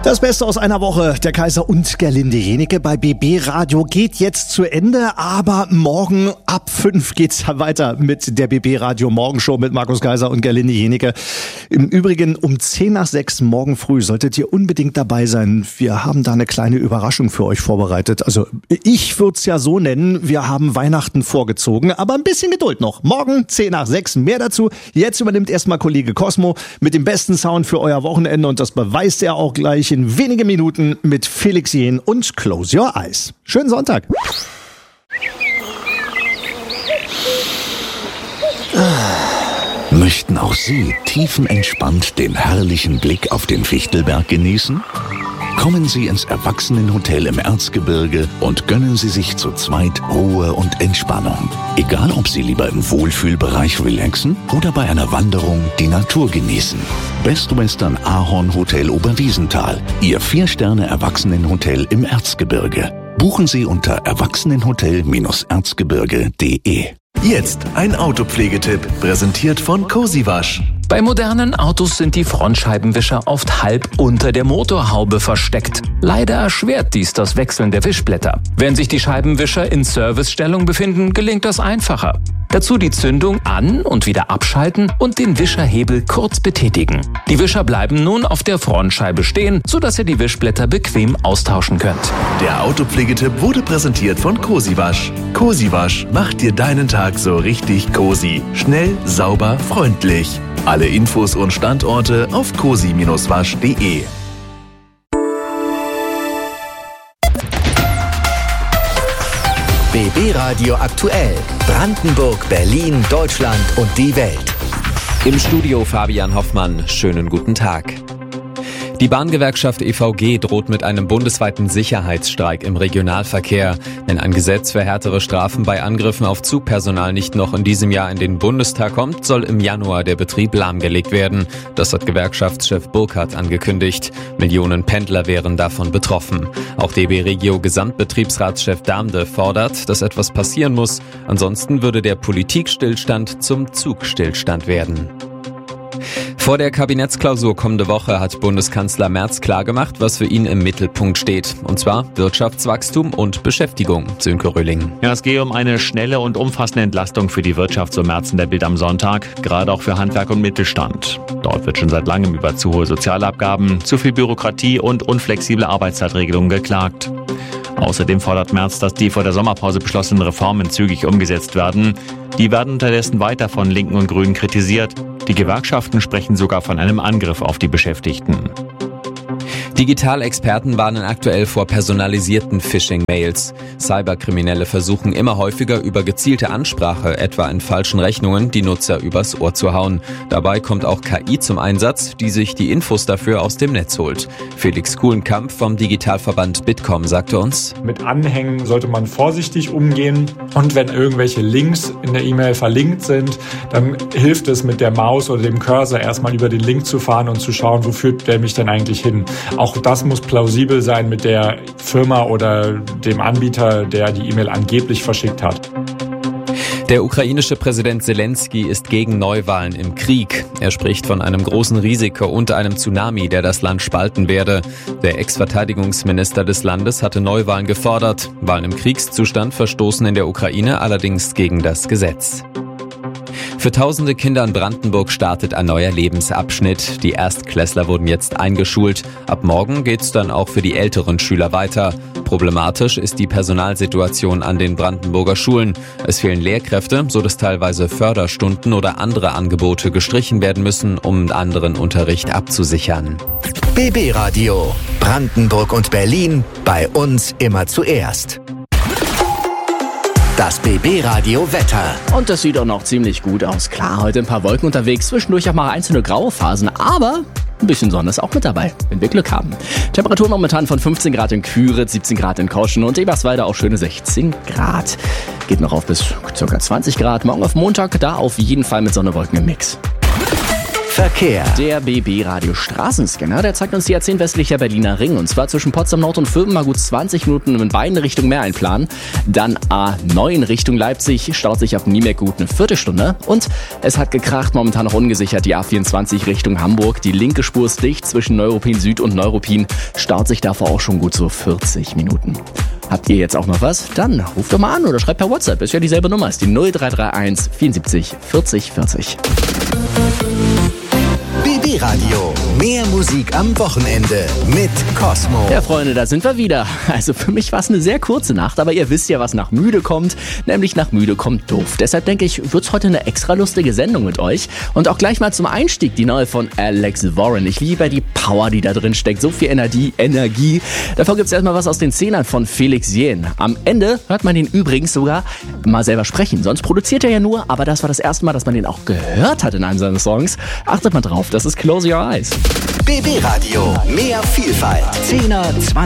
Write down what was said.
Das Beste aus einer Woche, der Kaiser und Gerlinde Jenike bei BB Radio geht jetzt zu Ende, aber morgen ab 5 geht's weiter mit der BB Radio Morgenshow mit Markus Kaiser und Gerlinde Jenike. Im Übrigen um 5:10 morgen früh solltet ihr unbedingt dabei sein. Wir haben da eine kleine Überraschung für euch vorbereitet. Also ich würde es ja so nennen, wir haben Weihnachten vorgezogen, aber ein bisschen Geduld noch. Morgen 5:10, mehr dazu. Jetzt übernimmt erstmal Kollege Cosmo mit dem besten Sound für euer Wochenende und das beweist er auch gleich in wenigen Minuten mit Felix Jähn und Close Your Eyes. Schönen Sonntag. Möchten auch Sie tiefenentspannt den herrlichen Blick auf den Fichtelberg genießen? Kommen Sie ins Erwachsenenhotel im Erzgebirge und gönnen Sie sich zu zweit Ruhe und Entspannung. Egal, ob Sie lieber im Wohlfühlbereich relaxen oder bei einer Wanderung die Natur genießen. Best Western Ahorn Hotel Oberwiesenthal, Ihr 4-Sterne-Erwachsenenhotel im Erzgebirge. Buchen Sie unter erwachsenenhotel-erzgebirge.de. Jetzt ein Autopflegetipp, präsentiert von Cozy Wasch. Bei modernen Autos sind die Frontscheibenwischer oft halb unter der Motorhaube versteckt. Leider erschwert dies das Wechseln der Wischblätter. Wenn sich die Scheibenwischer in Servicestellung befinden, gelingt das einfacher. Dazu die Zündung an- und wieder abschalten und den Wischerhebel kurz betätigen. Die Wischer bleiben nun auf der Frontscheibe stehen, sodass ihr die Wischblätter bequem austauschen könnt. Der Autopflegetipp wurde präsentiert von Cozy Wasch. Cozy Wasch macht dir deinen Tag so richtig cozy. Schnell, sauber, freundlich. Alle Infos und Standorte auf cozy-wasch.de. BB Radio aktuell. Brandenburg, Berlin, Deutschland und die Welt. Im Studio Fabian Hoffmann. Schönen guten Tag. Die Bahngewerkschaft EVG droht mit einem bundesweiten Sicherheitsstreik im Regionalverkehr. Wenn ein Gesetz für härtere Strafen bei Angriffen auf Zugpersonal nicht noch in diesem Jahr in den Bundestag kommt, soll im Januar der Betrieb lahmgelegt werden. Das hat Gewerkschaftschef Burkhardt angekündigt. Millionen Pendler wären davon betroffen. Auch DB Regio Gesamtbetriebsratschef Damde fordert, dass etwas passieren muss. Ansonsten würde der Politikstillstand zum Zugstillstand werden. Vor der Kabinettsklausur kommende Woche hat Bundeskanzler Merz klargemacht, was für ihn im Mittelpunkt steht. Und zwar Wirtschaftswachstum und Beschäftigung. Sönke Röhling. Ja, es gehe um eine schnelle und umfassende Entlastung für die Wirtschaft, so Merz in der Bild am Sonntag, gerade auch für Handwerk und Mittelstand. Dort wird schon seit langem über zu hohe Sozialabgaben, zu viel Bürokratie und unflexible Arbeitszeitregelungen geklagt. Außerdem fordert Merz, dass die vor der Sommerpause beschlossenen Reformen zügig umgesetzt werden. Die werden unterdessen weiter von Linken und Grünen kritisiert. Die Gewerkschaften sprechen sogar von einem Angriff auf die Beschäftigten. Digitalexperten warnen aktuell vor personalisierten Phishing-Mails. Cyberkriminelle versuchen immer häufiger über gezielte Ansprache, etwa in falschen Rechnungen, die Nutzer übers Ohr zu hauen. Dabei kommt auch KI zum Einsatz, die sich die Infos dafür aus dem Netz holt. Felix Kuhlenkamp vom Digitalverband Bitkom sagte uns: Mit Anhängen sollte man vorsichtig umgehen und wenn irgendwelche Links in der E-Mail verlinkt sind, dann hilft es mit der Maus oder dem Cursor erstmal über den Link zu fahren und zu schauen, wo führt der mich denn eigentlich hin. Auch das muss plausibel sein mit der Firma oder dem Anbieter, der die E-Mail angeblich verschickt hat. Der ukrainische Präsident Zelensky ist gegen Neuwahlen im Krieg. Er spricht von einem großen Risiko und einem Tsunami, der das Land spalten werde. Der Ex-Verteidigungsminister des Landes hatte Neuwahlen gefordert. Wahlen im Kriegszustand verstoßen in der Ukraine allerdings gegen das Gesetz. Für tausende Kinder in Brandenburg startet ein neuer Lebensabschnitt. Die Erstklässler wurden jetzt eingeschult. Ab morgen geht's dann auch für die älteren Schüler weiter. Problematisch ist die Personalsituation an den Brandenburger Schulen. Es fehlen Lehrkräfte, sodass teilweise Förderstunden oder andere Angebote gestrichen werden müssen, um anderen Unterricht abzusichern. BB Radio. Brandenburg und Berlin. Bei uns immer zuerst. Das BB Radio Wetter. Und das sieht auch noch ziemlich gut aus. Klar, heute ein paar Wolken unterwegs, zwischendurch auch mal einzelne graue Phasen, aber ein bisschen Sonne ist auch mit dabei, wenn wir Glück haben. Temperatur momentan von 15 Grad in Küritz, 17 Grad in Kauschen und Eberswalde auch schöne 16 Grad. Geht noch auf bis ca. 20 Grad. Morgen auf Montag, da auf jeden Fall mit Sonne, Wolken im Mix. Verkehr. Der BB-Radio Straßenscanner, der zeigt uns die A10 westlicher Berliner Ring. Und zwar zwischen Potsdam Nord und Vöben mal gut 20 Minuten in beiden Richtungen mehr einplanen. Dann A9 Richtung Leipzig, staut sich ab Niemeck gut eine Viertelstunde. Und es hat gekracht, momentan noch ungesichert, die A24 Richtung Hamburg. Die linke Spur ist dicht zwischen Neuruppin Süd und Neuruppin, staut sich davor auch schon gut so 40 Minuten. Habt ihr jetzt auch noch was? Dann ruft doch mal an oder schreibt per WhatsApp. Ist ja dieselbe Nummer, ist die 0331 74 40 40. BB Radio. Mehr Musik am Wochenende mit Cosmo. Ja, Freunde, da sind wir wieder. Also für mich war es eine sehr kurze Nacht, aber ihr wisst ja, was nach müde kommt. Nämlich nach müde kommt doof. Deshalb denke ich, wird's heute eine extra lustige Sendung mit euch. Und auch gleich mal zum Einstieg die neue von Alex Warren. Ich liebe die Power, die da drin steckt. So viel Energie. Davor gibt's erstmal was aus den Zehnern von Felix Jähn. Am Ende hört man den übrigens sogar mal selber sprechen. Sonst produziert er ja nur, aber das war das erste Mal, dass man den auch gehört hat in einem seiner Songs. Achtet mal drauf, das ist Close Your Eyes. BB Radio. Mehr Vielfalt. 10er, 20